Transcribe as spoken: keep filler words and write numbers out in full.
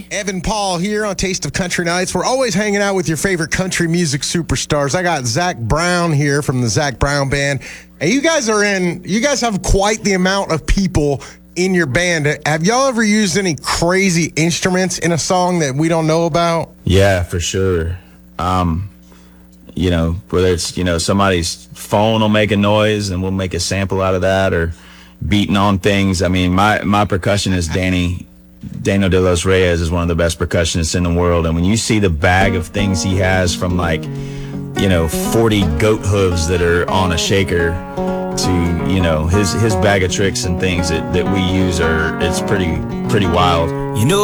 everybody. Evan Paul here on Taste of Country Nights. We're always hanging out with your favorite country music superstars. I got Zach Brown here from the Zach Brown Band. And you guys are in, you guys have quite the amount of people in your band. Have y'all ever used any crazy instruments in a song that we don't know about? Yeah, for sure. Um, you know, whether it's, you know, somebody's phone will make a noise and we'll make a sample out of that, or beating on things. I mean, my, my percussionist, Danny, Daniel De Los Reyes, is one of the best percussionists in the world. And when you see the bag of things he has, from like, you know, forty goat hooves that are on a shaker to, you know, his, his bag of tricks and things that, that we use are, it's pretty, pretty wild. You know